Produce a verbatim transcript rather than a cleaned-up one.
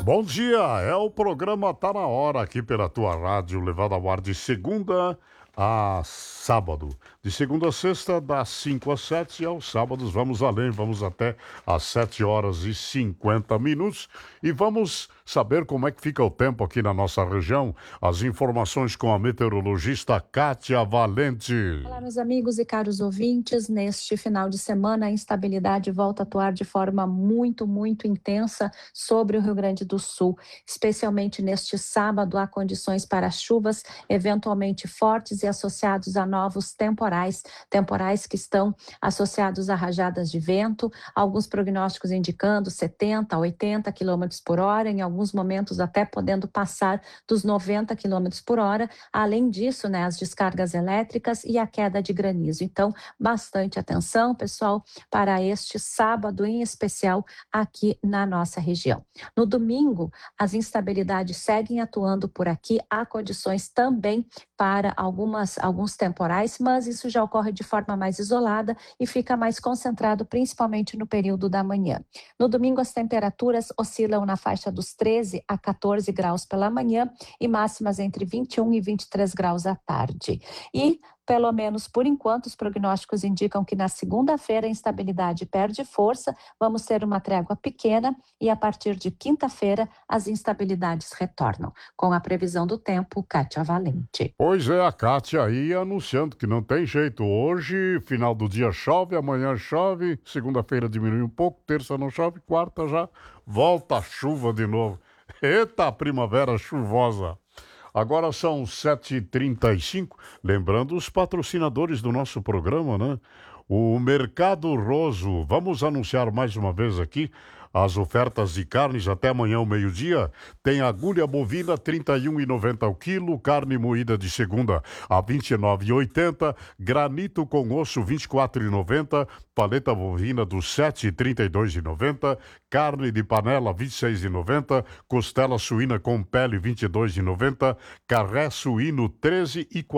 Bom dia, é o programa Tá na Hora aqui pela tua rádio, levado ao ar de segunda a sábado. De segunda a sexta, das cinco às sete, e aos sábados vamos além, vamos até às sete horas e cinquenta minutos. E vamos saber como é que fica o tempo aqui na nossa região. As informações com a meteorologista Kátia Valente. Olá, meus amigos e caros ouvintes. Neste final de semana, a instabilidade volta a atuar de forma muito, muito intensa sobre o Rio Grande do Sul. Especialmente neste sábado, há condições para chuvas eventualmente fortes e associados a novos temporais, temporais que estão associados a rajadas de vento, alguns prognósticos indicando setenta, oitenta quilômetros por hora, em alguns momentos até podendo passar dos noventa quilômetros por hora. Além disso, né, as descargas elétricas e a queda de granizo. Então, bastante atenção, pessoal, para este sábado em especial aqui na nossa região. No domingo, as instabilidades seguem atuando por aqui, há condições também para algumas, alguns temporais, mas isso já ocorre de forma mais isolada e fica mais concentrado principalmente no período da manhã. No domingo, as temperaturas oscilam na faixa dos treze a quatorze graus pela manhã e máximas entre vinte e um e vinte e três graus à tarde. E, pelo menos por enquanto, os prognósticos indicam que na segunda-feira a instabilidade perde força, vamos ter uma trégua pequena e a partir de quinta-feira as instabilidades retornam. Com a previsão do tempo, Kátia Valente. Pois é, a Kátia aí anunciando que não tem jeito. Hoje, final do dia chove, amanhã chove, segunda-feira diminui um pouco, terça não chove, quarta já volta a chuva de novo. Eita, primavera chuvosa. Agora são sete e trinta e cinco, lembrando os patrocinadores do nosso programa, né? O Mercado Roso, vamos anunciar mais uma vez aqui as ofertas de carnes até amanhã ao meio-dia. Tem agulha bovina trinta e um e noventa o quilo, carne moída de segunda a vinte e nove e oitenta, granito com osso vinte e quatro e noventa, paleta bovina dos sete e trinta e dois e noventa, carne de panela vinte e seis e noventa, costela suína com pele vinte e dois e noventa, carré suíno treze e